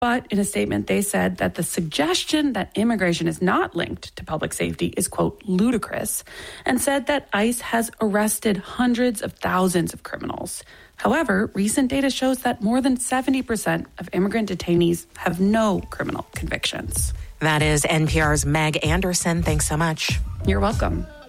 But in a statement, they said that the suggestion that immigration is not linked to public safety is, quote, ludicrous, and said that ICE has arrested hundreds of thousands of criminals. However, recent data shows that more than 70% of immigrant detainees have no criminal convictions. That is NPR's Meg Anderson. Thanks so much. You're welcome.